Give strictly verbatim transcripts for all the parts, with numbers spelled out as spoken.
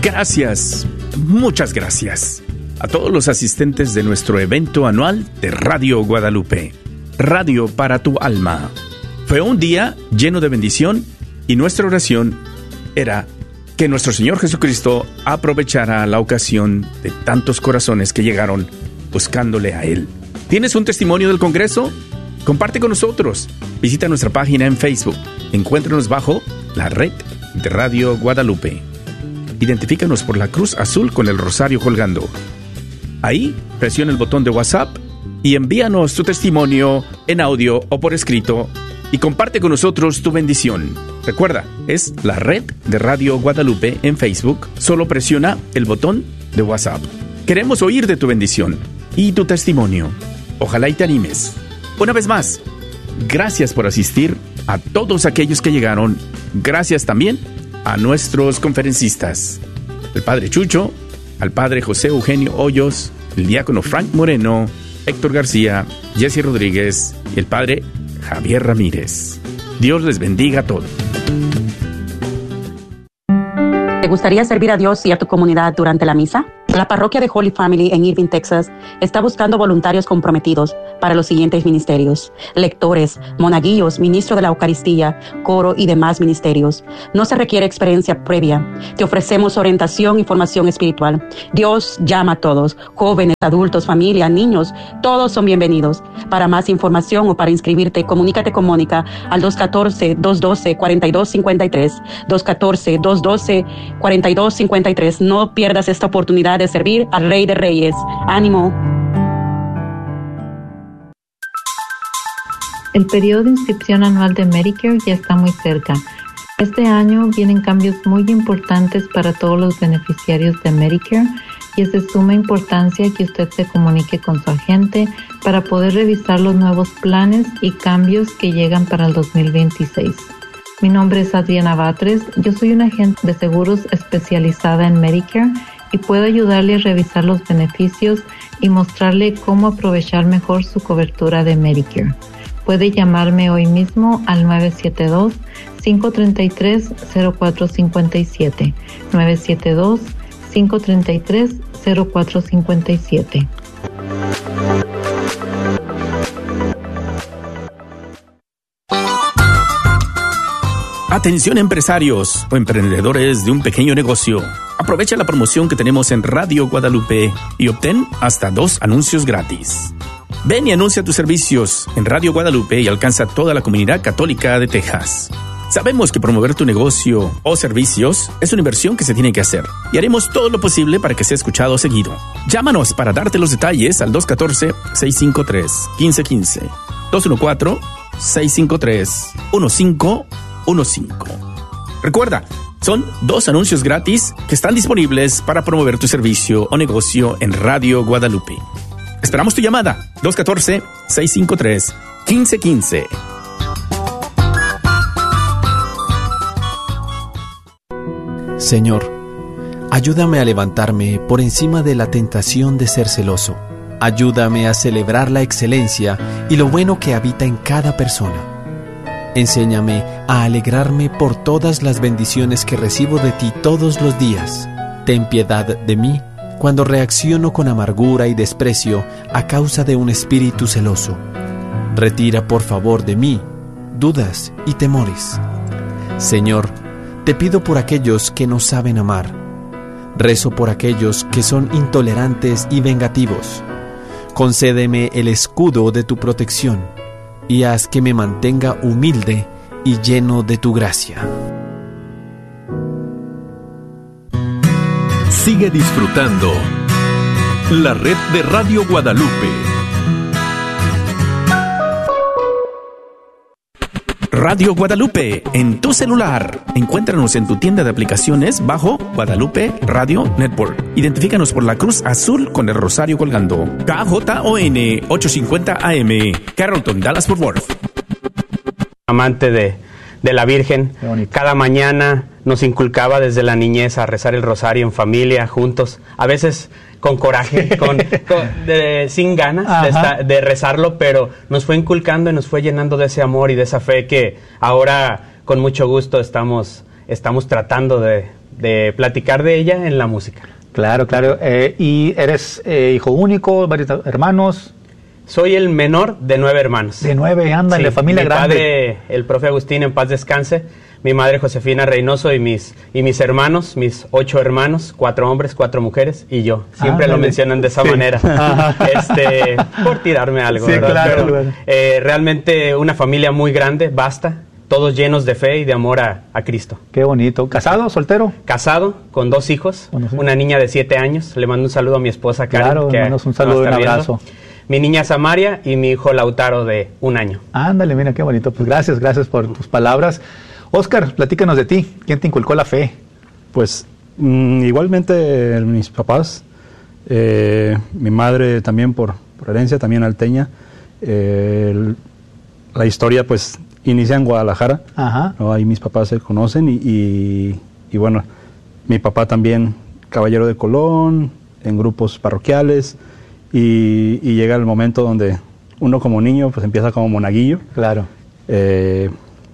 Gracias, muchas gracias a todos los asistentes de nuestro evento anual de Radio Guadalupe, Radio para tu alma. Fue un día lleno de bendición y nuestra oración era que nuestro Señor Jesucristo aprovechara la ocasión de tantos corazones que llegaron buscándole a Él. ¿Tienes un testimonio del Congreso? Comparte con nosotros. Visita nuestra página en Facebook. Encuéntranos bajo la red de Radio Guadalupe. Identifícanos por la cruz azul con el rosario colgando. Ahí, presiona el botón de WhatsApp y envíanos tu testimonio en audio o por escrito y comparte con nosotros tu bendición. Recuerda, es la red de Radio Guadalupe en Facebook. Solo presiona el botón de WhatsApp. Queremos oír de tu bendición y tu testimonio. Ojalá y te animes. Una vez más, gracias por asistir a todos aquellos que llegaron. Gracias también a nuestros conferencistas, el Padre Chucho, al Padre José Eugenio Hoyos, el Diácono Frank Moreno, Héctor García, Jesse Rodríguez y el Padre Javier Ramírez. Dios les bendiga a todos. ¿Te gustaría servir a Dios y a tu comunidad durante la misa? La parroquia de Holy Family en Irving, Texas, está buscando voluntarios comprometidos para los siguientes ministerios: lectores, monaguillos, ministro de la Eucaristía, coro y demás ministerios. No se requiere experiencia previa. Te ofrecemos orientación y formación espiritual. Dios llama a todos, jóvenes, adultos, familia, niños, todos son bienvenidos. Para más información o para inscribirte, comunícate con Mónica al dos uno cuatro, dos uno dos, cuatro dos cinco tres, dos uno cuatro, dos uno dos, cuatro dos cinco tres. No pierdas esta oportunidad de servir al Rey de Reyes. ¡Ánimo! El periodo de inscripción anual de Medicare ya está muy cerca. Este año vienen cambios muy importantes para todos los beneficiarios de Medicare y es de suma importancia que usted se comunique con su agente para poder revisar los nuevos planes y cambios que llegan para el dos mil veintiséis. Mi nombre es Adriana Batres, yo soy una agente de seguros especializada en Medicare y puedo ayudarle a revisar los beneficios y mostrarle cómo aprovechar mejor su cobertura de Medicare. Puede llamarme hoy mismo al nueve siete dos, cinco tres tres, cero cuatro cinco siete, nueve siete dos, cinco tres tres, cero cuatro cinco siete. Atención empresarios o emprendedores de un pequeño negocio. Aprovecha la promoción que tenemos en Radio Guadalupe y obtén hasta dos anuncios gratis. Ven y anuncia tus servicios en Radio Guadalupe y alcanza a toda la comunidad católica de Texas. Sabemos que promover tu negocio o servicios es una inversión que se tiene que hacer y haremos todo lo posible para que sea escuchado seguido. Llámanos para darte los detalles al dos uno cuatro, seis cinco tres, uno cinco uno cinco, dos uno cuatro, seis cinco tres, uno cinco uno cinco. Recuerda, son dos anuncios gratis que están disponibles para promover tu servicio o negocio en Radio Guadalupe. Esperamos tu llamada, dos uno cuatro, seis cinco tres, uno cinco uno cinco. Señor, ayúdame a levantarme por encima de la tentación de ser celoso. Ayúdame a celebrar la excelencia y lo bueno que habita en cada persona. Enséñame a alegrarme por todas las bendiciones que recibo de ti todos los días. Ten piedad de mí cuando reacciono con amargura y desprecio a causa de un espíritu celoso. Retira por favor de mí dudas y temores. Señor, te pido por aquellos que no saben amar. Rezo por aquellos que son intolerantes y vengativos. Concédeme el escudo de tu protección y haz que me mantenga humilde y lleno de tu gracia. Sigue disfrutando la red de Radio Guadalupe. Radio Guadalupe en tu celular. Encuéntranos en tu tienda de aplicaciones bajo Guadalupe Radio Network. Identifícanos por la cruz azul con el rosario colgando. K J O N ochocientos cincuenta A M, Carrollton, Dallas, Fort Worth. Amante de, de la Virgen, cada mañana nos inculcaba desde la niñez a rezar el rosario en familia, juntos, a veces con coraje, con, con de, sin ganas de, esta, de rezarlo, pero nos fue inculcando y nos fue llenando de ese amor y de esa fe que ahora con mucho gusto estamos, estamos tratando de, de platicar de ella en la música. Claro, claro. Eh, ¿Y eres eh, hijo único, varios hermanos? Soy el menor de nueve hermanos. De nueve, anda, en la familia mi grande. Mi padre, el profe Agustín, en paz descanse. Mi madre, Josefina Reynoso, y mis, y mis hermanos, mis ocho hermanos, cuatro hombres, cuatro mujeres, y yo. Siempre ah, lo mencionan de esa sí. manera. este, por tirarme algo, sí, ¿verdad? Claro, Pero, claro. Eh, realmente una familia muy grande, vasta. Todos llenos de fe y de amor a, a Cristo. Qué bonito. ¿Casado, soltero? Casado, con dos hijos, bueno, sí. una niña de siete años. Le mando un saludo a mi esposa Karen. Claro, que un saludo y un abrazo. Viendo. Mi niña Samaria y mi hijo Lautaro de un año. Ándale, mira, qué bonito. Pues gracias, gracias por tus palabras. Óscar, platícanos de ti. ¿Quién te inculcó la fe? Pues mm, igualmente mis papás, eh, mi madre también por, por herencia, también alteña. Eh, el, la historia, pues... inicia en Guadalajara, Ajá. ¿no? Ahí mis papás se conocen y, y, y bueno, mi papá también caballero de Colón, en grupos parroquiales y, y llega el momento donde uno como niño pues empieza como monaguillo. Claro. Eh,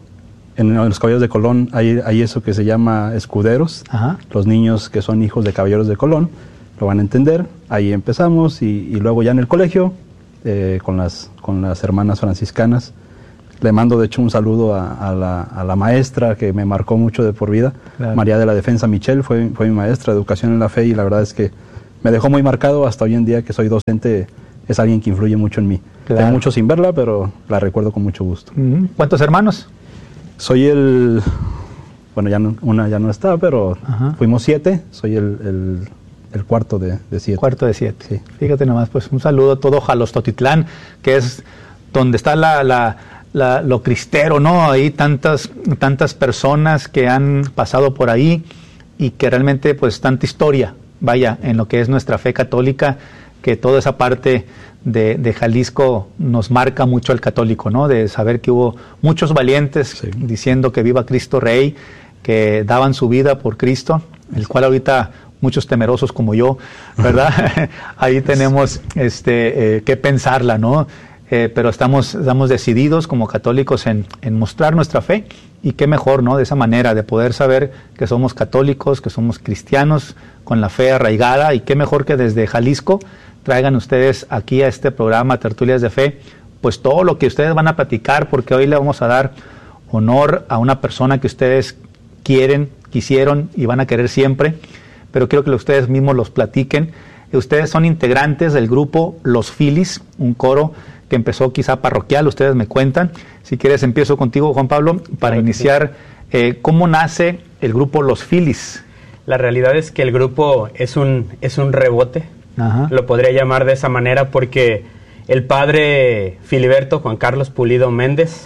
en, en los caballeros de Colón hay, hay eso que se llama escuderos. Ajá. Los niños que son hijos de caballeros de Colón lo van a entender. Ahí empezamos y, y luego ya en el colegio eh, con, las, con las hermanas franciscanas. Le mando, de hecho, un saludo a, a, la, a la maestra que me marcó mucho de por vida. Claro. María de la Defensa Michel fue, fue mi maestra de Educación en la Fe y la verdad es que me dejó muy marcado. Hasta hoy en día que soy docente, es alguien que influye mucho en mí. Claro. Tengo mucho sin verla, pero la recuerdo con mucho gusto. Uh-huh. ¿Cuántos hermanos? Soy el... Bueno, ya no, una ya no está, pero Ajá. fuimos siete. Soy el, el, el cuarto de, de siete. Cuarto de siete. Sí. Fíjate nomás, pues un saludo a todo Jalostotitlán, que es donde está la... la La, lo cristero, ¿no? Hay tantas, tantas personas que han pasado por ahí y que realmente, pues, tanta historia, vaya, en lo que es nuestra fe católica, que toda esa parte de, de Jalisco nos marca mucho al católico, ¿no? De saber que hubo muchos valientes sí. diciendo que viva Cristo Rey, que daban su vida por Cristo, el cual ahorita muchos temerosos como yo, ¿verdad? Ahí tenemos este, eh, que pensarla, ¿no? Eh, pero estamos, estamos decididos como católicos en, en mostrar nuestra fe y qué mejor, ¿no? De esa manera, de poder saber que somos católicos, que somos cristianos con la fe arraigada y qué mejor que desde Jalisco traigan ustedes aquí a este programa Tertulias de Fe, pues todo lo que ustedes van a platicar, porque hoy le vamos a dar honor a una persona que ustedes quieren, quisieron y van a querer siempre, pero quiero que ustedes mismos los platiquen. Ustedes son integrantes del grupo Los Filis, un coro que empezó quizá parroquial, ustedes me cuentan. Si quieres empiezo contigo, Juan Pablo, para claro iniciar, sí. eh, ¿cómo nace el grupo Los Filis? La realidad es que el grupo es un, es un rebote, Ajá. lo podría llamar de esa manera, porque el padre Filiberto Juan Carlos Pulido Méndez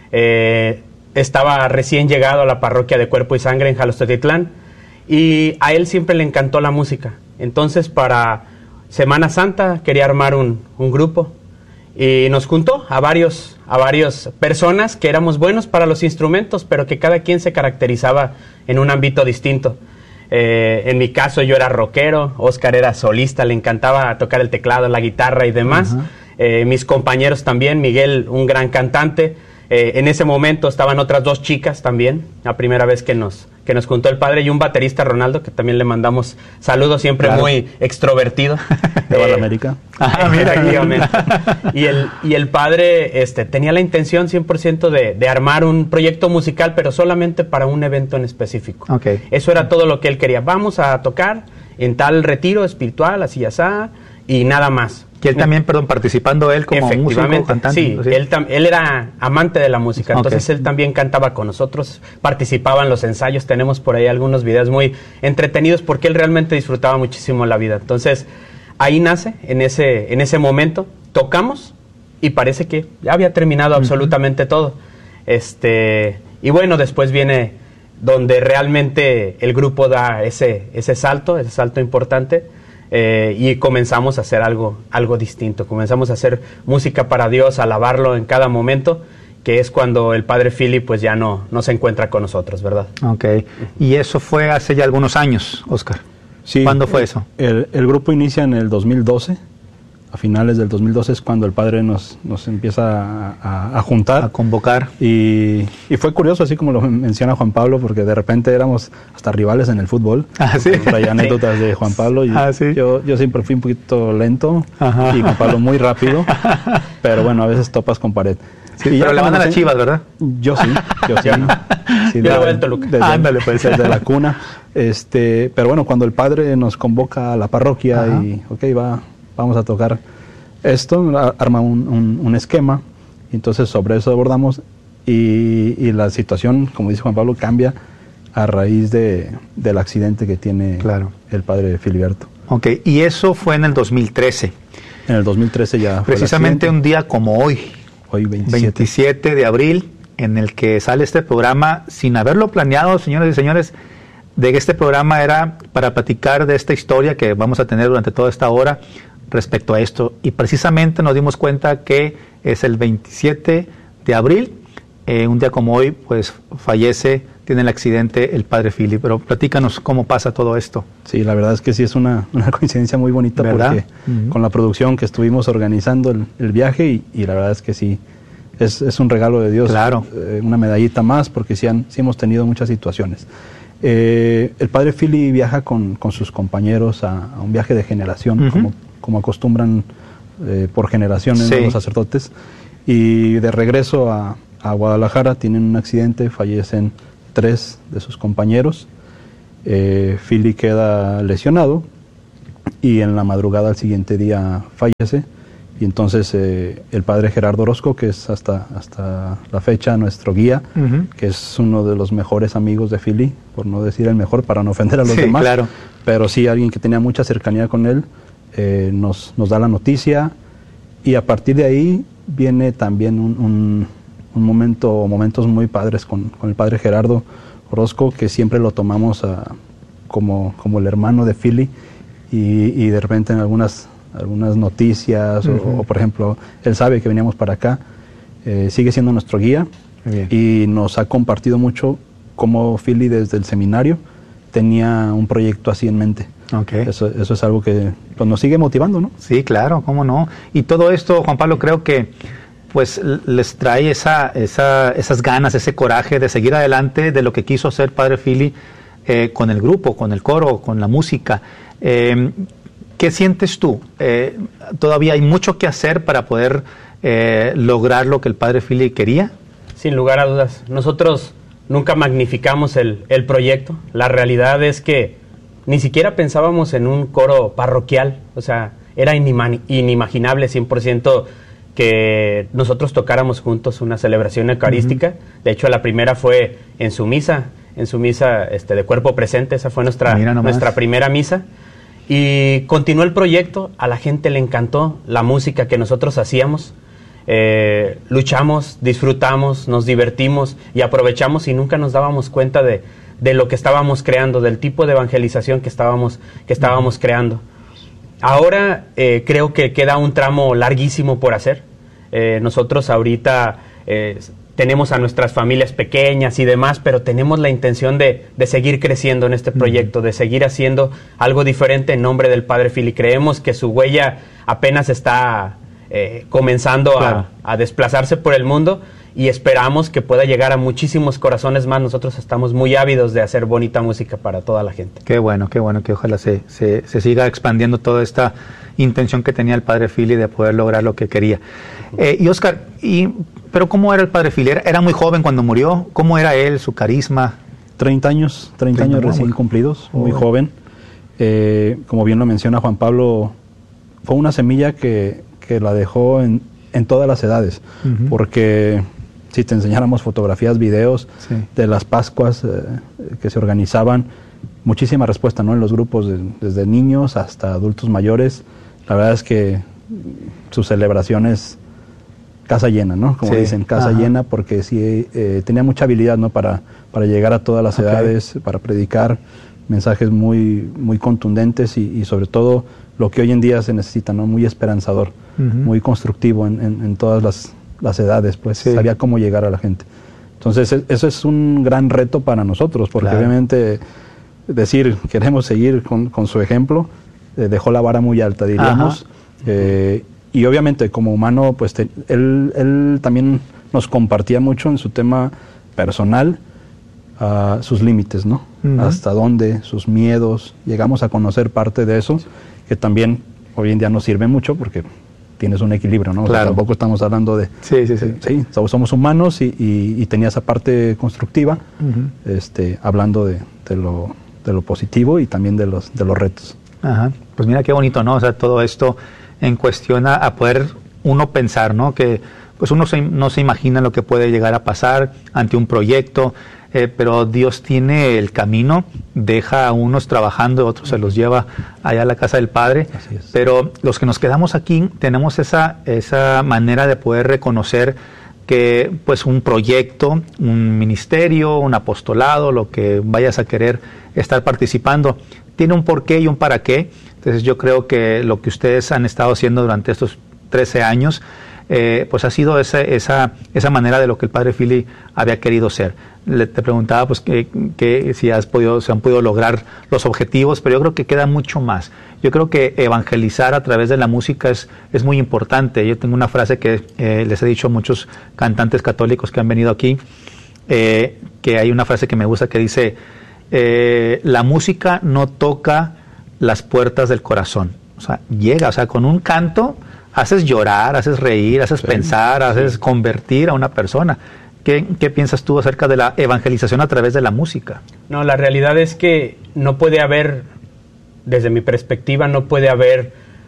eh, estaba recién llegado a la parroquia de Cuerpo y Sangre en Jalostotitlán, y a él siempre le encantó la música. Entonces, para Semana Santa quería armar un, un grupo, y nos juntó a varios a varias personas que éramos buenos para los instrumentos, pero que cada quien se caracterizaba en un ámbito distinto. Eh, en mi caso yo era rockero, Óscar era solista, le encantaba tocar el teclado, la guitarra y demás. Uh-huh. Eh, mis compañeros también, Miguel, un gran cantante. Eh, en ese momento estaban otras dos chicas también, la primera vez que nos, que nos juntó el padre, y un baterista, Ronaldo, que también le mandamos saludos, siempre claro. muy extrovertido. De eh, América. Ah, mira, y el Y el padre este, tenía la intención cien por ciento de, de armar un proyecto musical, pero solamente para un evento en específico. Okay. Eso era todo lo que él quería. Vamos a tocar en tal retiro espiritual, así y así, y nada más. Y él también, perdón, participando él como músico, cantante. Sí, ¿sí? Él, él era amante de la música, okay. entonces él también cantaba con nosotros, participaba en los ensayos, tenemos por ahí algunos videos muy entretenidos porque él realmente disfrutaba muchísimo la vida. Entonces, ahí nace, en ese, en ese momento, tocamos y parece que ya había terminado uh-huh. absolutamente todo. Este, y bueno, después viene donde realmente el grupo da ese, ese salto, ese salto importante. Eh, y comenzamos a hacer algo, algo distinto, comenzamos a hacer música para Dios, a alabarlo en cada momento, que es cuando el padre Philip pues ya no, no se encuentra con nosotros, ¿verdad? Ok, y eso fue hace ya algunos años, Óscar. Sí. ¿Cuándo fue eso? El, el grupo inicia en el dos mil doce, a finales del dos mil doce es cuando el padre nos, nos empieza a, a, a juntar. A convocar. Y, y fue curioso, así como lo menciona Juan Pablo, porque de repente éramos hasta rivales en el fútbol. Ah, sí. Traía anécdotas sí. de Juan Pablo. Y ah, sí. yo, yo siempre fui un poquito lento. Ajá. Y Juan Pablo muy rápido. Pero bueno, a veces topas con pared. Sí, y pero le van a las Chivas, ¿verdad? Yo sí, yo sí. ¿no? sí yo lo veo Toluca. Desde, Ándale, pues. desde la cuna. Este, pero bueno, cuando el padre nos convoca a la parroquia Ajá. y, ok, va, vamos a tocar esto, arma un, un, un esquema, y entonces sobre eso abordamos, y, y la situación, como dice Juan Pablo, cambia a raíz de, del accidente que tiene claro. el padre Filiberto. Ok, y eso fue en el dos mil trece. En el dos mil trece ya fue precisamente un día como hoy. Hoy veintisiete. veintisiete de abril, en el que sale este programa, sin haberlo planeado, señores y señores, de que este programa era para platicar de esta historia que vamos a tener durante toda esta hora respecto a esto. Y precisamente nos dimos cuenta que es el veintisiete de abril, eh, un día como hoy, pues fallece, tiene el accidente el padre Philly. Pero platícanos cómo pasa todo esto. Sí, la verdad es que sí es una, una coincidencia muy bonita, ¿verdad? Porque uh-huh. con la producción que estuvimos organizando el, el viaje y, y la verdad es que sí, es, es un regalo de Dios. Claro. Eh, una medallita más porque sí, han, sí hemos tenido muchas situaciones. Eh, el padre Philly viaja con, con sus compañeros a, a un viaje de generación, uh-huh. como, como acostumbran eh, por generaciones sí. los sacerdotes, y de regreso a, a Guadalajara tienen un accidente, fallecen tres de sus compañeros. eh, Philly queda lesionado y en la madrugada al siguiente día fallece, y entonces eh, el padre Gerardo Orozco, que es hasta, hasta la fecha nuestro guía, uh-huh. que es uno de los mejores amigos de Philly, por no decir el mejor para no ofender a los sí, demás, claro. pero sí alguien que tenía mucha cercanía con él, eh, nos, nos da la noticia, y a partir de ahí viene también un, un, un momento, momentos muy padres con, con el padre Gerardo Orozco, que siempre lo tomamos a, como, como el hermano de Philly, y, y de repente en algunas, algunas noticias, uh-huh. o, o por ejemplo, él sabe que veníamos para acá, eh, sigue siendo nuestro guía, bien. Y nos ha compartido mucho cómo Philly desde el seminario tenía un proyecto así en mente. Okay. Eso, eso es algo que pues, nos sigue motivando, ¿no? Sí, claro, cómo no. Y todo esto, Juan Pablo, creo que pues les trae esa, esa, esas ganas, ese coraje de seguir adelante de lo que quiso hacer padre Philly eh, con el grupo, con el coro, con la música. Eh, ¿Qué sientes tú? Eh, ¿Todavía hay mucho que hacer para poder eh, lograr lo que el padre Philly quería? Sin lugar a dudas. Nosotros nunca magnificamos el, el proyecto. La realidad es que ni siquiera pensábamos en un coro parroquial. O sea, era inima- inimaginable cien por ciento que nosotros tocáramos juntos una celebración eucarística. Uh-huh. De hecho, la primera fue en su misa, en su misa este, de cuerpo presente. Esa fue nuestra, nuestra primera misa. Y continuó el proyecto, a la gente le encantó la música que nosotros hacíamos. Eh, luchamos, disfrutamos, nos divertimos y aprovechamos, y nunca nos dábamos cuenta de, de lo que estábamos creando, del tipo de evangelización que estábamos, que estábamos uh-huh. creando. Ahora eh, creo que queda un tramo larguísimo por hacer. Eh, nosotros ahorita eh, tenemos a nuestras familias pequeñas y demás, pero tenemos la intención de, de seguir creciendo en este proyecto, uh-huh. de seguir haciendo algo diferente en nombre del padre Philly. Creemos que su huella apenas está eh, comenzando claro. a, a desplazarse por el mundo, y esperamos que pueda llegar a muchísimos corazones más. Nosotros estamos muy ávidos de hacer bonita música para toda la gente. Qué bueno, qué bueno, que ojalá se, se, se siga expandiendo toda esta intención que tenía el padre Philly de poder lograr lo que quería. Eh, y Oscar, y, ¿pero cómo era el padre Philly? ¿Era, era muy joven cuando murió? ¿Cómo era él, su carisma? treinta años, treinta años recién cumplidos, muy oh. joven. Eh, como bien lo menciona Juan Pablo, fue una semilla que, que la dejó en, en todas las edades, uh-huh. porque si te enseñáramos fotografías, videos sí. de las Pascuas eh, que se organizaban, muchísima respuesta, ¿no? En los grupos, de, desde niños hasta adultos mayores. La verdad es que sus celebraciones, casa llena, ¿no? Como sí. dicen, casa Ajá. llena, porque sí eh, tenía mucha habilidad, ¿no? Para, para llegar a todas las okay. edades, para predicar mensajes muy, muy contundentes y, y sobre todo lo que hoy en día se necesita, ¿no? Muy esperanzador, uh-huh. muy constructivo en, en, en todas las las edades, pues sí. sabía cómo llegar a la gente. Entonces eso es un gran reto para nosotros, porque claro. obviamente decir queremos seguir con, con su ejemplo, eh, dejó la vara muy alta, diríamos, Eh, y obviamente como humano, pues te, él, él también nos compartía mucho en su tema personal, uh, sus límites, ¿no? Uh-huh. Hasta dónde, sus miedos. Llegamos a conocer parte de eso, que también hoy en día nos sirve mucho porque tienes un equilibrio, ¿no? Claro. O sea, tampoco estamos hablando de... Sí, sí, sí. Sí, somos humanos y, y, y tenía esa parte constructiva, uh-huh. este, hablando de, de, lo, de lo positivo y también de los, de los retos. Ajá. Pues mira qué bonito, ¿no? O sea, todo esto en cuestión a, a poder uno pensar, ¿no? Que pues uno se, no se imagina lo que puede llegar a pasar ante un proyecto, eh, pero Dios tiene el camino, deja a unos trabajando, otros se los lleva allá a la casa del Padre. Así es. Pero los que nos quedamos aquí tenemos esa, esa manera de poder reconocer que pues un proyecto, un ministerio, un apostolado, lo que vayas a querer estar participando, tiene un porqué y un para qué. Entonces yo creo que lo que ustedes han estado haciendo durante estos trece años, eh, pues ha sido esa, esa, esa manera de lo que el Padre Philly había querido ser. Le, te preguntaba pues que, que si has podido, se han podido lograr los objetivos, pero yo creo que queda mucho más. Yo creo que evangelizar a través de la música es, es muy importante. Yo tengo una frase que eh, les he dicho a muchos cantantes católicos que han venido aquí, eh, que hay una frase que me gusta que dice, eh, la música no toca las puertas del corazón. O sea, llega, o sea, con un canto haces llorar, haces reír, haces sí, pensar, sí. haces convertir a una persona. ¿Qué, ¿Qué piensas tú acerca de la evangelización a través de la música? No, la realidad es que no puede haber, desde mi perspectiva, no puede haber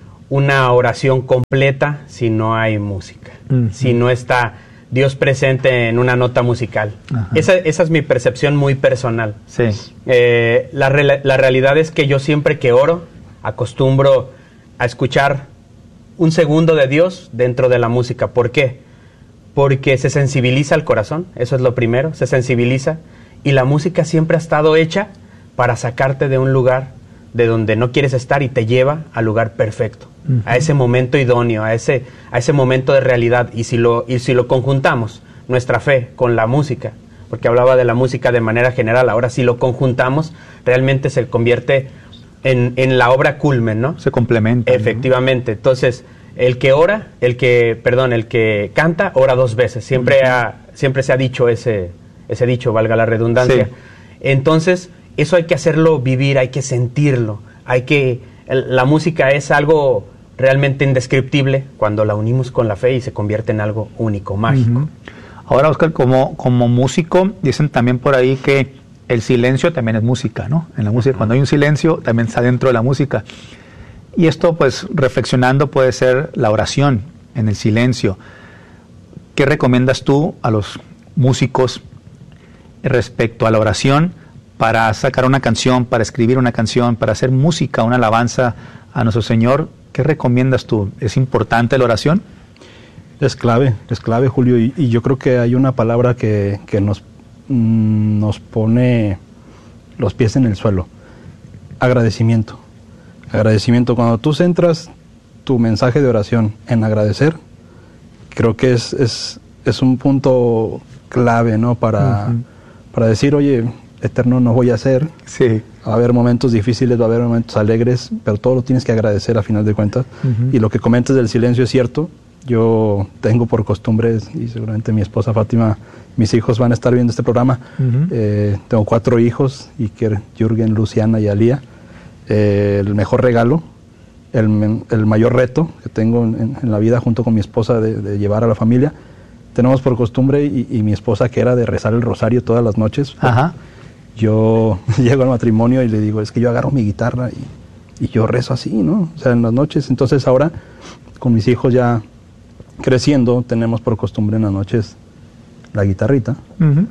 una oración completa si no hay música, uh-huh. si no está Dios presente en una nota musical. Uh-huh. Esa, esa es mi percepción muy personal. Sí. Eh, la, la realidad es que yo siempre que oro, acostumbro a escuchar un segundo de Dios dentro de la música. ¿Por qué? Porque se sensibiliza el corazón, eso es lo primero, se sensibiliza, y la música siempre ha estado hecha para sacarte de un lugar de donde no quieres estar y te lleva al lugar perfecto, uh-huh. a ese momento idóneo, a ese, a ese momento de realidad. Y si lo, y si lo conjuntamos, nuestra fe con la música, porque hablaba de la música de manera general, ahora si lo conjuntamos, realmente se convierte en, en la obra culmen, ¿no? Se complementa. Efectivamente, ¿no? Entonces, el que ora, el que, perdón, el que canta, ora dos veces. Siempre, uh-huh. ha, siempre se ha dicho ese, ese dicho, valga la redundancia. Sí. Entonces, eso hay que hacerlo vivir, hay que sentirlo. Hay que, el, la música es algo realmente indescriptible cuando la unimos con la fe y se convierte en algo único, mágico. Uh-huh. Ahora, Oscar, como, como músico, dicen también por ahí que el silencio también es música, ¿no? En la música, uh-huh. cuando hay un silencio, también está dentro de la música. Y esto, pues, reflexionando, puede ser la oración en el silencio. ¿Qué recomiendas tú a los músicos respecto a la oración para sacar una canción, para escribir una canción, para hacer música, una alabanza a nuestro Señor? ¿Qué recomiendas tú? ¿Es importante la oración? Es clave, es clave, Julio. Y, y yo creo que hay una palabra que, que nos, mm, nos pone los pies en el suelo. Agradecimiento. Agradecimiento. Cuando tú centras tu mensaje de oración en agradecer, creo que es, es, es un punto clave, ¿no? Para, uh-huh. para decir, oye, Eterno, no voy a hacer. Sí. Va a haber momentos difíciles, va a haber momentos alegres, pero todo lo tienes que agradecer a final de cuentas. Uh-huh. Y lo que comentas del silencio es cierto. Yo tengo por costumbre, y seguramente mi esposa Fátima, mis hijos van a estar viendo este programa. Uh-huh. Eh, tengo cuatro hijos, Iker, Jürgen, Luciana y Alía. Eh, el mejor regalo, el, el mayor reto que tengo en, en la vida junto con mi esposa de, de llevar a la familia. Tenemos por costumbre, y, y mi esposa, que era de rezar el rosario todas las noches. Ajá. Yo llego al matrimonio y le digo, es que yo agarro mi guitarra y, y yo rezo así, ¿no? O sea, en las noches. Entonces ahora, con mis hijos ya creciendo, tenemos por costumbre en las noches la guitarrita. Uh-huh.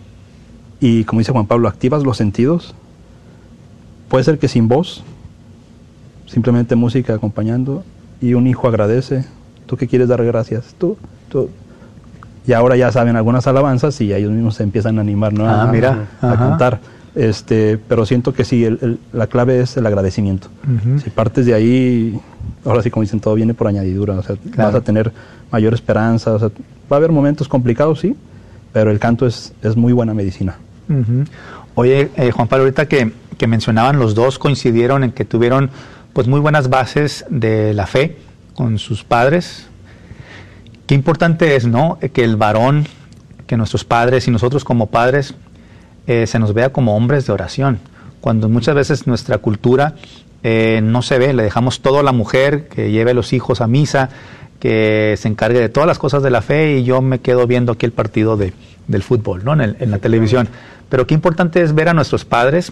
Y como dice Juan Pablo, activas los sentidos. Puede ser que sin voz, simplemente música acompañando, y un hijo agradece. ¿Tú qué quieres dar gracias? Tú, tú. Y ahora ya saben algunas alabanzas y ellos mismos se empiezan a animar, ¿no? Ah, a, mira. a, a cantar. Este, pero siento que sí, el, el, la clave es el agradecimiento. Uh-huh. Si partes de ahí, ahora sí, como dicen, todo viene por añadidura. O sea, claro. vas a tener mayor esperanza. O sea, va a haber momentos complicados, sí, pero el canto es, es muy buena medicina. Uh-huh. Oye, eh, Juan Pablo, ahorita que, que mencionaban, los dos coincidieron en que tuvieron pues muy buenas bases de la fe. con sus padres. Qué importante es, ¿no?, que el varón, que nuestros padres y nosotros como padres eh, se nos vea como hombres de oración, cuando muchas veces nuestra cultura eh, no se ve, le dejamos todo a la mujer, que lleve a los hijos a misa, que se encargue de todas las cosas de la fe, y yo me quedo viendo aquí el partido de, del fútbol, ¿no?, en, el, en la televisión. Pero qué importante es ver a nuestros padres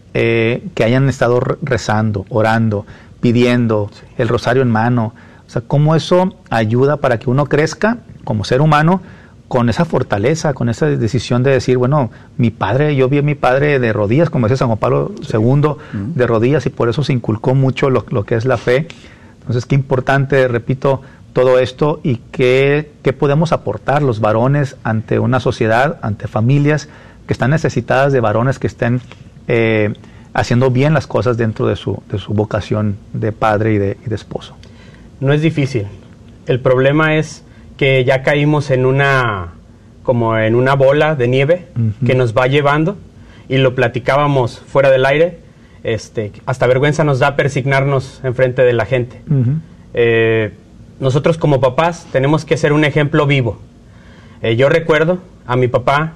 eh, que hayan estado rezando, orando, pidiendo, sí, el rosario en mano. O sea, cómo eso ayuda para que uno crezca como ser humano con esa fortaleza, con esa decisión de decir, bueno, mi padre, yo vi a mi padre de rodillas, como decía San Juan Pablo segundo, uh-huh, de rodillas, y por eso se inculcó mucho lo, lo que es la fe. Entonces, qué importante, repito, todo esto, y qué, qué podemos aportar los varones ante una sociedad, ante familias que están necesitadas de varones que estén eh, haciendo bien las cosas dentro de su, de su vocación de padre y de, y de esposo. No es difícil. El problema es que ya caímos en una, como en una bola de nieve, uh-huh, que nos va llevando, y lo platicábamos fuera del aire, este, hasta vergüenza nos da persignarnos enfrente de la gente. Uh-huh. Eh, nosotros como papás tenemos que ser un ejemplo vivo. Eh, yo recuerdo a mi papá,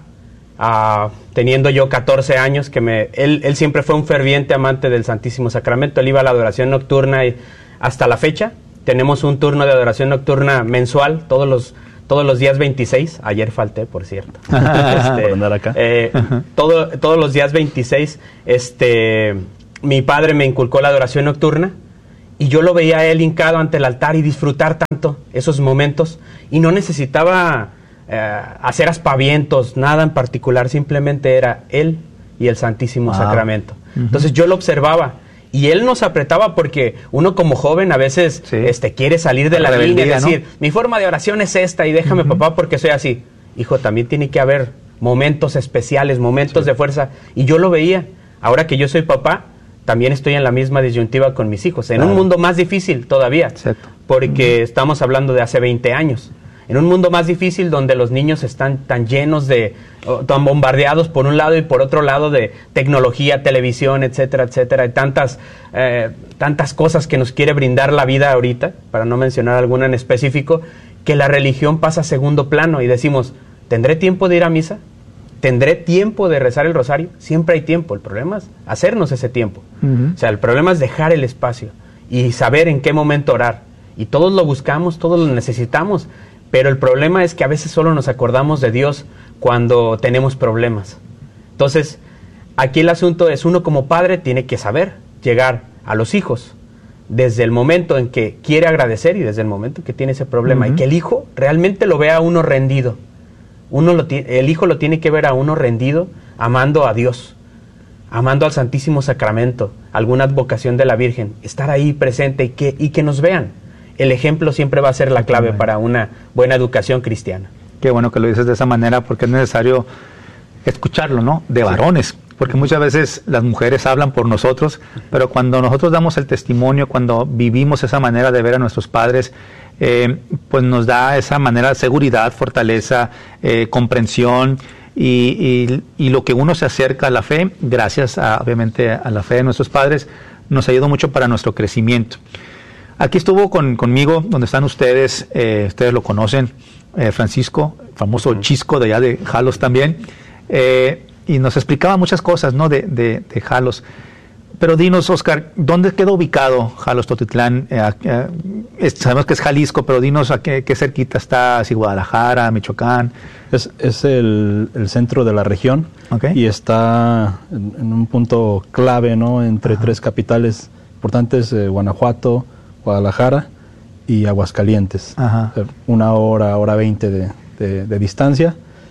uh, teniendo yo catorce años, que me, él, él siempre fue un ferviente amante del Santísimo Sacramento. Él iba a la adoración nocturna, y hasta la fecha tenemos un turno de adoración nocturna mensual, todos los, todos los días veintiséis. Ayer falté, por cierto. este, por andar acá. Eh, todo, todos los días veintiséis, este, mi padre me inculcó la adoración nocturna, y yo lo veía a él hincado ante el altar y disfrutar tanto esos momentos, y no necesitaba eh, hacer aspavientos, nada en particular, simplemente era él y el Santísimo wow. Sacramento. Uh-huh. Entonces yo lo observaba, y él nos apretaba, porque uno como joven a veces sí. este, quiere salir de la, la línea y decir, ¿no?, mi forma de oración es esta, y déjame uh-huh. papá porque soy así. Hijo, también tiene que haber momentos especiales, momentos sí. de fuerza, y yo lo veía. Ahora que yo soy papá, también estoy en la misma disyuntiva con mis hijos, en claro. un mundo más difícil todavía, exacto. porque uh-huh. estamos hablando de hace veinte años, en un mundo más difícil donde los niños están tan llenos de, oh, tan bombardeados por un lado y por otro lado de tecnología, televisión, etcétera, etcétera, y tantas, eh, tantas cosas que nos quiere brindar la vida ahorita, para no mencionar alguna en específico, que la religión pasa a segundo plano, y decimos, ¿tendré tiempo de ir a misa? ¿Tendré tiempo de rezar el rosario? Siempre hay tiempo, el problema es hacernos ese tiempo. Uh-huh. O sea, el problema es dejar el espacio y saber en qué momento orar. Y todos lo buscamos, todos lo necesitamos, pero el problema es que a veces solo nos acordamos de Dios cuando tenemos problemas. Entonces, aquí el asunto es, uno como padre tiene que saber llegar a los hijos desde el momento en que quiere agradecer y desde el momento en que tiene ese problema, uh-huh. y que el hijo realmente lo vea a uno rendido. Uno lo el hijo lo tiene que ver a uno rendido, amando a Dios, amando al Santísimo Sacramento, alguna advocación de la Virgen, estar ahí presente y que, y que nos vean. El ejemplo siempre va a ser la clave para una buena educación cristiana. Qué bueno que lo dices de esa manera, porque es necesario escucharlo, ¿no?, de varones, sí. porque muchas veces las mujeres hablan por nosotros, pero cuando nosotros damos el testimonio, cuando vivimos esa manera de ver a nuestros padres, Eh, pues nos da esa manera de seguridad, fortaleza, eh, comprensión, y, y, y lo que uno se acerca a la fe, gracias a, obviamente a la fe de nuestros padres, nos ayudó mucho para nuestro crecimiento. Aquí estuvo con, conmigo, donde están ustedes, eh, ustedes lo conocen, eh, Francisco, famoso uh-huh. Chisco de allá de Jalos también, eh, y nos explicaba muchas cosas, ¿no?, de, de, de Jalos. Pero dinos, Oscar, ¿dónde queda ubicado Jalos Totitlán? Eh, eh, sabemos que es Jalisco, pero dinos a qué, qué cerquita está, si Guadalajara, Michoacán. Es, es el, el centro de la región, okay. y está en, en un punto clave, ¿no?, entre Ajá. tres capitales importantes, eh, Guanajuato, Guadalajara y Aguascalientes. Ajá. Eh, una hora, hora veinte de, de, de distancia.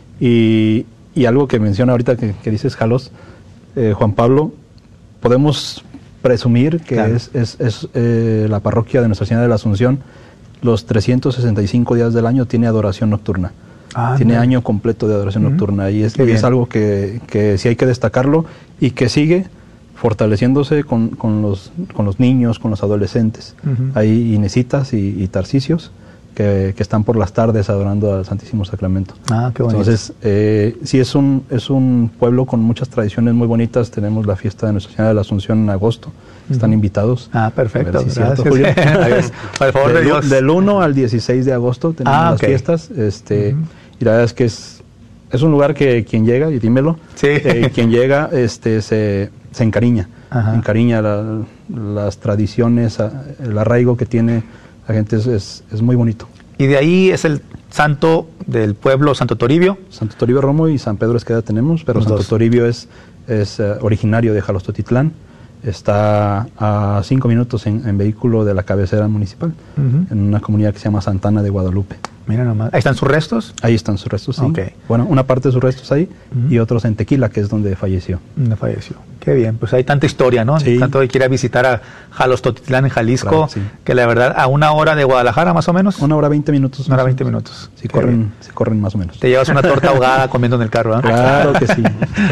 Y, y algo que menciona ahorita que, que dices, Jalos, eh, Juan Pablo, podemos presumir que claro. es, es, es eh, la parroquia de Nuestra Señora de la Asunción, los trescientos sesenta y cinco días del año tiene adoración nocturna. Ah, tiene no. año completo de adoración uh-huh. nocturna, y es, y es algo que, que sí hay que destacarlo, y que sigue fortaleciéndose con, con, los, con los niños, con los adolescentes. Uh-huh. Hay Inesitas y, y Tarcisios, que, que están por las tardes adorando al Santísimo Sacramento. Ah, qué bonito. Entonces, eh, sí es un, es un pueblo con muchas tradiciones muy bonitas. Tenemos la fiesta de Nuestra Señora de la Asunción en agosto. Están uh-huh. invitados. Ah, perfecto. Si cierto, Julio. Por favor de, de Dios. Del uno al dieciséis de agosto tenemos ah, las okay. fiestas. Este, uh-huh. Y la verdad es que es, es un lugar que quien llega, y dímelo, sí. eh, quien llega este, se, se encariña. Ajá. Encariña la, las tradiciones, el arraigo que tiene la gente es, es, es muy bonito. Y de ahí es el santo del pueblo, Santo Toribio. Santo Toribio Romo y San Pedro Esqueda tenemos, pero Los Santo dos. Toribio es, es uh, originario de Jalostotitlán. Está a cinco minutos en, en vehículo de la cabecera municipal, uh-huh. en una comunidad que se llama Santana de Guadalupe. Mira nomás. ¿Ahí están sus restos? Ahí están sus restos, sí. Okay. Bueno, una parte de sus restos ahí uh-huh. y otros en Tequila, que es donde falleció. Donde falleció. Qué bien. Pues hay tanta historia, ¿no? Sí. Tanto que quiera visitar a Jalostotitlán en Jalisco, claro, sí. que la verdad, a una hora de Guadalajara más o menos. Una hora veinte minutos. Una hora veinte minutos. Sí, corren, sí, corren más o menos. Te llevas una torta ahogada comiendo en el carro, ¿eh? Claro que sí.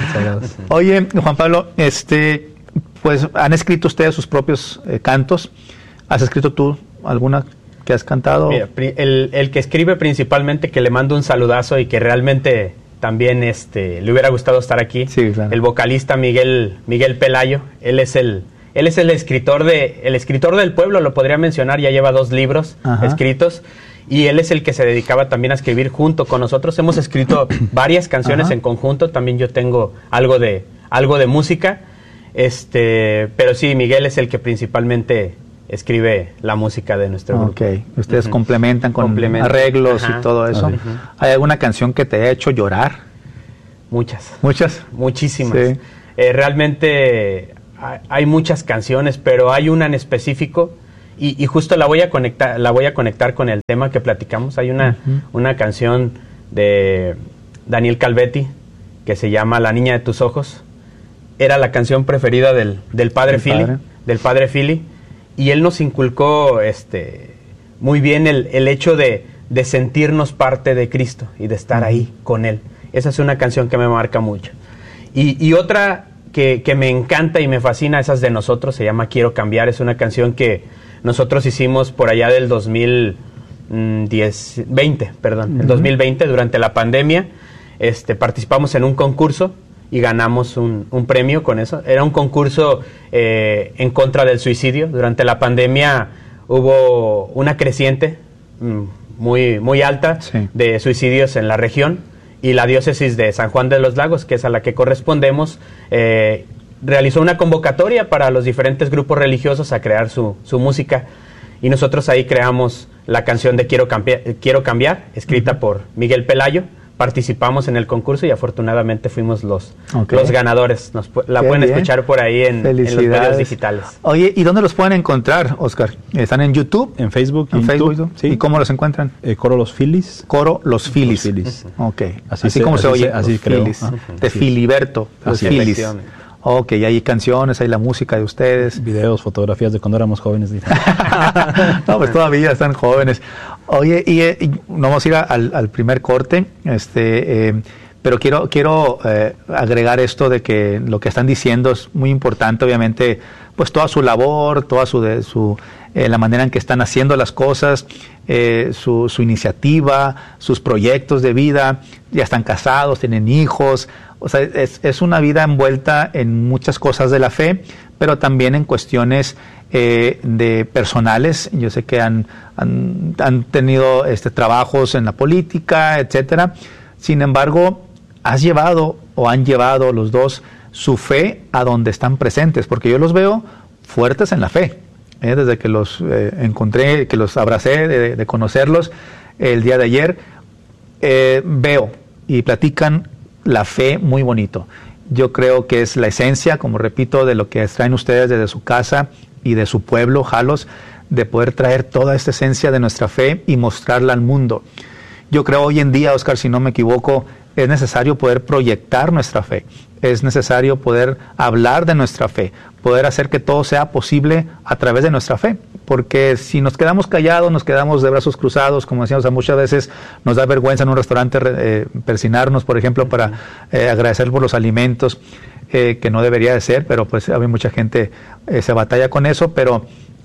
Oye, Juan Pablo, este, pues han escrito ustedes sus propios eh, cantos. ¿Has escrito tú alguna que has cantado? Mira, el, el que escribe principalmente, que le mando un saludazo y que realmente también este, le hubiera gustado estar aquí, sí, claro. el vocalista Miguel Miguel Pelayo. Él es el él es el escritor de el escritor del pueblo, lo podría mencionar. Ya lleva dos libros Ajá. escritos y él es el que se dedicaba también a escribir junto con nosotros. Hemos escrito varias canciones Ajá. en conjunto. También yo tengo algo de algo de música, este, pero sí, Miguel es el que principalmente escribe la música de nuestro grupo. Ok, ustedes uh-huh. complementan con Complementan. arreglos Ajá. y todo eso. Uh-huh. ¿Hay alguna canción que te haya hecho llorar? Muchas. ¿Muchas? Muchísimas. Sí. Eh, realmente hay, hay muchas canciones, pero hay una en específico y, y justo la voy a conectar, la voy a conectar con el tema que platicamos. Hay una, uh-huh. una canción de Daniel Calvetti que se llama La niña de tus ojos. Era la canción preferida del, del padre Philly, del padre Philly. Y él nos inculcó este, muy bien el, el hecho de, de sentirnos parte de Cristo y de estar uh-huh. ahí con Él. Esa es una canción que me marca mucho. Y, y otra que, que me encanta y me fascina, esa es de nosotros, se llama Quiero Cambiar. Es una canción que nosotros hicimos por allá del dos mil veinte, perdón, uh-huh. el dos mil veinte, durante la pandemia. Este, participamos en un concurso y ganamos un, un premio con eso. Era un concurso eh, en contra del suicidio. Durante la pandemia hubo una creciente mm, muy, muy alta sí. de suicidios en la región, y la diócesis de San Juan de los Lagos, que es a la que correspondemos, eh, realizó una convocatoria para los diferentes grupos religiosos a crear su, su música, y nosotros ahí creamos la canción de Quiero Cambiar, Quiero Cambiar escrita uh-huh. por Miguel Pelayo. Participamos en el concurso y afortunadamente fuimos los, okay. los ganadores. Nos, la Qué pueden bien. escuchar por ahí en, en los medios digitales. Oye, ¿y dónde los pueden encontrar, Oscar? ¿Están en YouTube? En Facebook. ¿En Facebook? YouTube, sí. ¿Y cómo los encuentran? Eh, Coro Los Filis. Coro Los Filis. Los Filis. Ok. Así, así se, como así se oye. Se, así creo. Filis. De Filiberto. Los así Filis. Ok, hay canciones, hay la música de ustedes. Videos, fotografías de cuando éramos jóvenes. No, pues todavía están jóvenes. Oye, y, y vamos a ir a, al, al primer corte, este, eh, pero quiero, quiero eh, agregar esto de que lo que están diciendo es muy importante, obviamente, pues toda su labor, toda su, de, su eh, la manera en que están haciendo las cosas, eh, su, su iniciativa, sus proyectos de vida, ya están casados, tienen hijos. O sea, es, es una vida envuelta en muchas cosas de la fe, pero también en cuestiones eh, de personales. Yo sé que han, han, han tenido este, trabajos en la política, etcétera. Sin embargo, has llevado o han llevado los dos su fe a donde están presentes, porque yo los veo fuertes en la fe. ¿eh? Desde que los eh, encontré, que los abracé, de, de conocerlos el día de ayer, eh, veo y platican la fe muy bonito. Yo creo que es la esencia, como repito, de lo que traen ustedes desde su casa y de su pueblo, Jalos, de poder traer toda esta esencia de nuestra fe y mostrarla al mundo. Yo creo hoy en día, Oscar, si no me equivoco, es necesario poder proyectar nuestra fe, es necesario poder hablar de nuestra fe, poder hacer que todo sea posible a través de nuestra fe, porque si nos quedamos callados, nos quedamos de brazos cruzados, como decíamos, muchas veces nos da vergüenza en un restaurante eh, persinarnos, por ejemplo, para eh, agradecer por los alimentos, eh, que no debería de ser, pero pues hay mucha gente eh, se batalla con eso, pero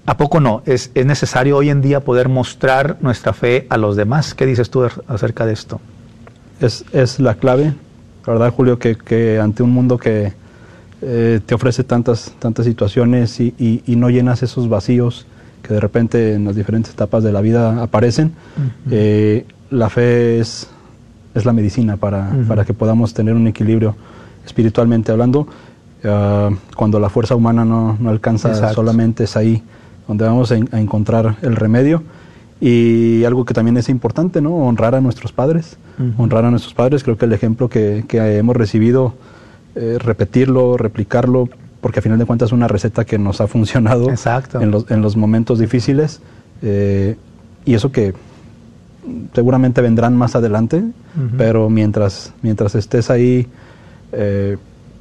¿A poco no? ¿Es, es necesario hoy en día poder mostrar nuestra fe a los demás? ¿Qué dices tú acerca de esto? Es, es la clave, la verdad, Julio, que, que ante un mundo que eh, te ofrece tantas, tantas situaciones y, y, y no llenas esos vacíos que de repente en las diferentes etapas de la vida aparecen, uh-huh. eh, la fe es, es la medicina para, uh-huh. para que podamos tener un equilibrio espiritualmente hablando. Uh, cuando la fuerza humana no, no alcanza, Exacto. solamente es ahí donde vamos a, en, a encontrar el remedio. Y algo que también es importante, ¿no? Honrar a nuestros padres. Uh-huh. Honrar a nuestros padres. Creo que el ejemplo que, que hemos recibido, eh, repetirlo, replicarlo, porque a final de cuentas es una receta que nos ha funcionado en los, en los momentos difíciles. Eh, y eso que seguramente vendrán más adelante, uh-huh. pero mientras, mientras estés ahí eh,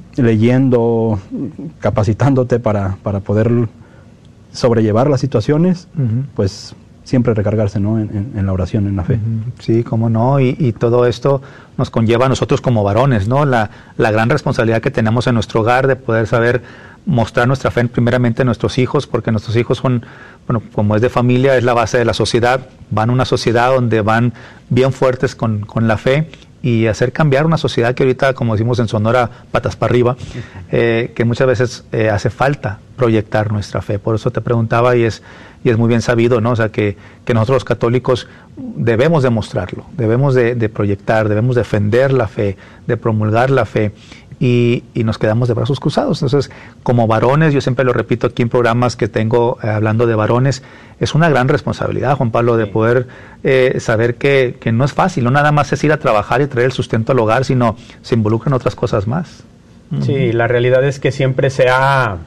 leyendo, capacitándote para, para poder sobrellevar las situaciones, uh-huh. pues siempre recargarse, ¿no? en, en, en la oración, en la fe. Sí, cómo no, y, y todo esto nos conlleva a nosotros como varones, ¿no? La, la gran responsabilidad que tenemos en nuestro hogar de poder saber mostrar nuestra fe primeramente a nuestros hijos, porque nuestros hijos son, bueno, como es de familia, es la base de la sociedad, van a una sociedad donde van bien fuertes con, con la fe, y hacer cambiar una sociedad que ahorita, como decimos en Sonora, patas para arriba, eh, que muchas veces eh, hace falta proyectar nuestra fe. Por eso te preguntaba, y es y es muy bien sabido, ¿no? O sea, que, que nosotros los católicos debemos demostrarlo, debemos de, de proyectar, debemos defender la fe, de promulgar la fe, y, y nos quedamos de brazos cruzados. Entonces, como varones, yo siempre lo repito aquí en programas que tengo eh, hablando de varones, es una gran responsabilidad, Juan Pablo, de poder eh, saber que, que no es fácil, no nada más es ir a trabajar y traer el sustento al hogar, sino se involucran otras cosas más. Sí, uh-huh. La realidad es que siempre se ha,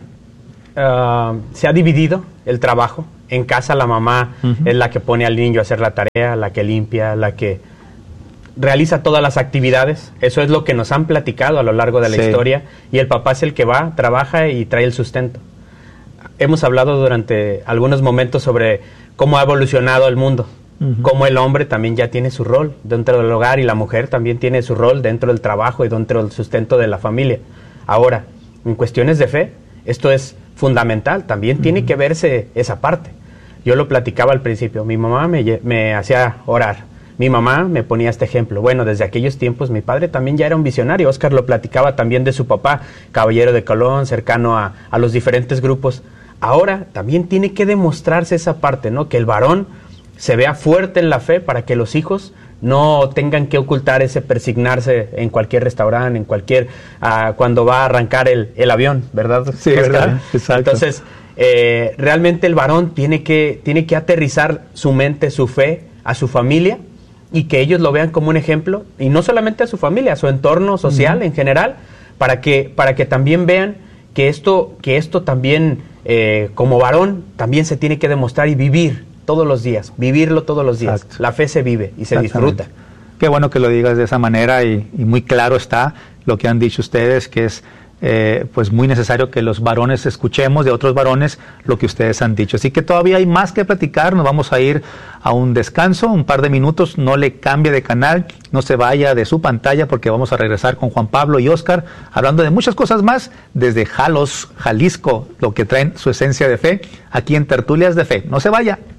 uh, se ha dividido el trabajo. En casa la mamá uh-huh. es la que pone al niño a hacer la tarea, la que limpia, la que realiza todas las actividades. Eso es lo que nos han platicado a lo largo de la sí. historia, y el papá es el que va, trabaja y trae el sustento. Hemos hablado durante algunos momentos sobre cómo ha evolucionado el mundo, uh-huh. cómo el hombre también ya tiene su rol dentro del hogar y la mujer también tiene su rol dentro del trabajo y dentro del sustento de la familia. Ahora, en cuestiones de fe, esto es fundamental, también uh-huh. tiene que verse esa parte. Yo lo platicaba al principio, mi mamá me, me hacía orar, mi mamá me ponía este ejemplo. Bueno, desde aquellos tiempos mi padre también ya era un visionario. Oscar lo platicaba también de su papá, caballero de Colón, cercano a, a los diferentes grupos. Ahora también tiene que demostrarse esa parte, ¿no? Que el varón se vea fuerte en la fe para que los hijos no tengan que ocultar ese persignarse en cualquier restaurante, en cualquier, uh, cuando va a arrancar el, el avión, ¿verdad? Sí, Oscar? ¿Verdad? Exacto. Entonces, eh, realmente el varón tiene que, tiene que aterrizar su mente, su fe a su familia, y que ellos lo vean como un ejemplo, y no solamente a su familia, a su entorno social uh-huh. en general, para que, para que también vean que esto, que esto también, eh, como varón, también se tiene que demostrar y vivir todos los días, vivirlo todos los días. Exacto. La fe se vive y se disfruta. Qué bueno que lo digas de esa manera, y, y muy claro está lo que han dicho ustedes, que es Eh, pues muy necesario que los varones escuchemos de otros varones lo que ustedes han dicho. Así que todavía hay más que platicar, nos vamos a ir a un descanso, un par de minutos, no le cambie de canal, no se vaya de su pantalla, porque vamos a regresar con Juan Pablo y Oscar hablando de muchas cosas más desde Jalos, Jalisco, lo que traen su esencia de fe aquí en Tertulias de Fe. No se vaya,